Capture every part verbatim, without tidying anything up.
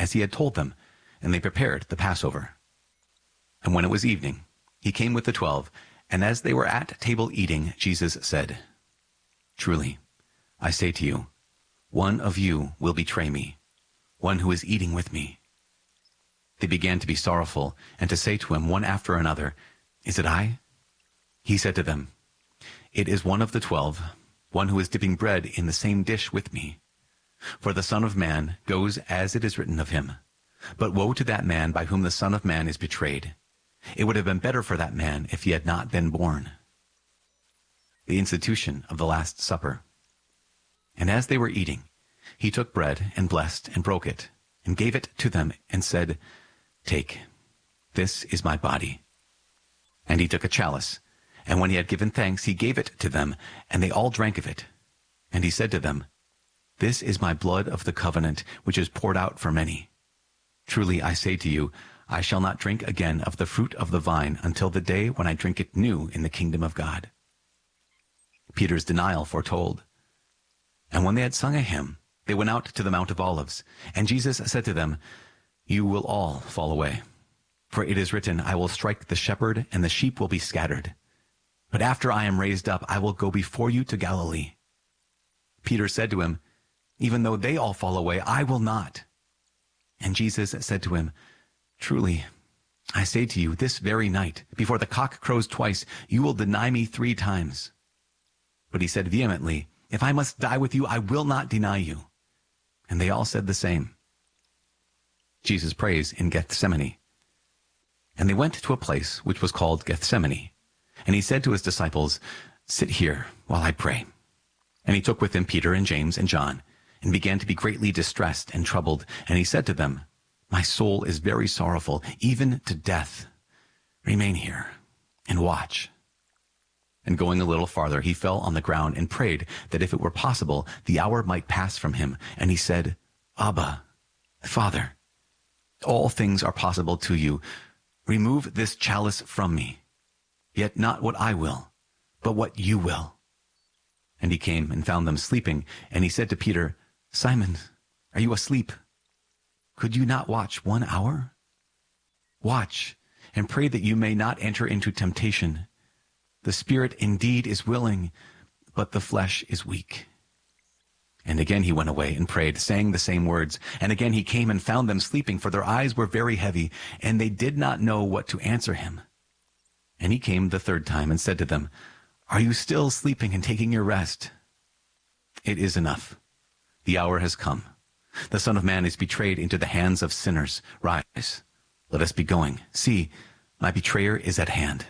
as he had told them, and they prepared the Passover. And when it was evening, he came with the twelve, and as they were at table eating, Jesus said, "Truly, I say to you, one of you will betray me, one who is eating with me." They began to be sorrowful, and to say to him one after another, "Is it I?" He said to them, "It is one of the twelve, one who is dipping bread in the same dish with me. For the Son of Man goes as it is written of him. But woe to that man by whom the Son of Man is betrayed. It would have been better for that man if he had not been born." The institution of the Last Supper. And as they were eating, he took bread and blessed and broke it, and gave it to them and said, "Take, this is my body." And he took a chalice, and when he had given thanks, he gave it to them, and they all drank of it. And he said to them, "This is my blood of the covenant, which is poured out for many. Truly I say to you, I shall not drink again of the fruit of the vine until the day when I drink it new in the kingdom of God." Peter's denial foretold. And when they had sung a hymn, they went out to the Mount of Olives. And Jesus said to them, "You will all fall away. For it is written, I will strike the shepherd, and the sheep will be scattered. But after I am raised up, I will go before you to Galilee." Peter said to him, "Even though they all fall away, I will not." And Jesus said to him, "Truly, I say to you, this very night, before the cock crows twice, you will deny me three times." But he said vehemently, "If I must die with you, I will not deny you." And they all said the same. Jesus prays in Gethsemane. And they went to a place which was called Gethsemane. And he said to his disciples, "Sit here while I pray." And he took with him Peter and James and John, and began to be greatly distressed and troubled. And he said to them, "My soul is very sorrowful, even to death. Remain here and watch." And going a little farther, he fell on the ground and prayed that if it were possible, the hour might pass from him. And he said, "Abba, Father, all things are possible to you. Remove this chalice from me. Yet not what I will, but what you will." And he came and found them sleeping. And he said to Peter, "Simon, are you asleep? Could you not watch one hour? Watch and pray that you may not enter into temptation. The spirit indeed is willing, but the flesh is weak." And again he went away and prayed, saying the same words. And again he came and found them sleeping, for their eyes were very heavy, and they did not know what to answer him. And he came the third time and said to them, "Are you still sleeping and taking your rest? It is enough. The hour has come. The Son of Man is betrayed into the hands of sinners. Rise, let us be going. See, my betrayer is at hand."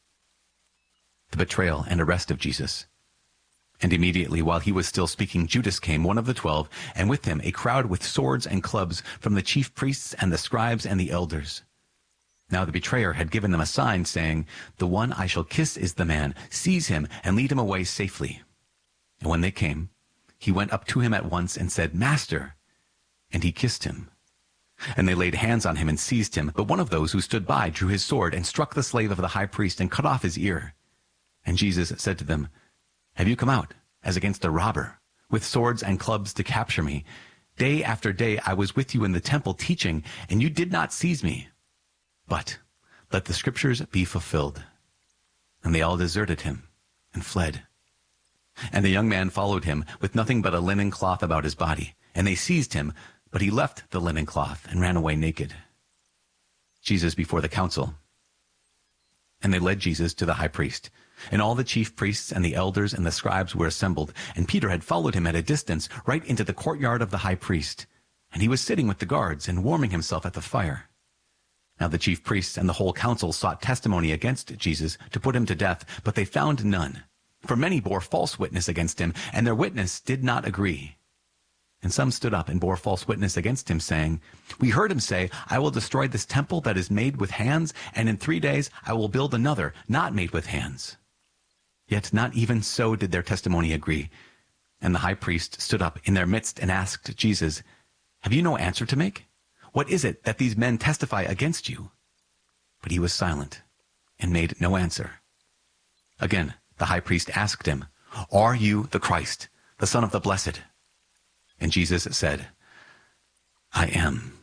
The betrayal and arrest of Jesus. And immediately while he was still speaking, Judas came, one of the twelve, and with him a crowd with swords and clubs from the chief priests and the scribes and the elders. Now the betrayer had given them a sign, saying, "The one I shall kiss is the man. Seize him and lead him away safely." And when they came, he went up to him at once and said, "Master," and he kissed him. And they laid hands on him and seized him. But one of those who stood by drew his sword and struck the slave of the high priest and cut off his ear. And Jesus said to them, "Have you come out, as against a robber, with swords and clubs to capture me? Day after day I was with you in the temple teaching, and you did not seize me. But let the scriptures be fulfilled." And they all deserted him and fled. And the young man followed him with nothing but a linen cloth about his body. And they seized him, but he left the linen cloth and ran away naked. Jesus before the council. And they led Jesus to the high priest. And all the chief priests and the elders and the scribes were assembled. And Peter had followed him at a distance right into the courtyard of the high priest. And he was sitting with the guards and warming himself at the fire. Now the chief priests and the whole council sought testimony against Jesus to put him to death, but they found none. For many bore false witness against him, and their witness did not agree. And some stood up and bore false witness against him, saying, "We heard him say, 'I will destroy this temple that is made with hands, and in three days I will build another, not made with hands.' Yet not even so did their testimony agree. And the high priest stood up in their midst and asked Jesus, 'Have you no answer to make? What is it that these men testify against you?' But he was silent and made no answer. Again, the high priest asked him, 'Are you the Christ, the Son of the Blessed?' And Jesus said, 'I am